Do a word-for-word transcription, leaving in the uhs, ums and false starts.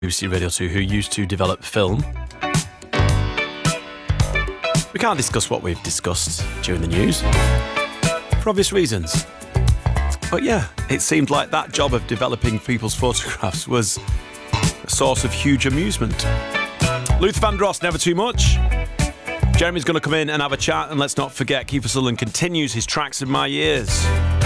B B C Radio two, who used to develop film. We can't discuss what we've discussed during the news, for obvious reasons. But yeah, it seemed like that job of developing people's photographs was a source of huge amusement. Luther Vandross, Never Too Much. Jeremy's going to come in and have a chat, and let's not forget, Kiefer Sutherland continues his Tracks in My Years.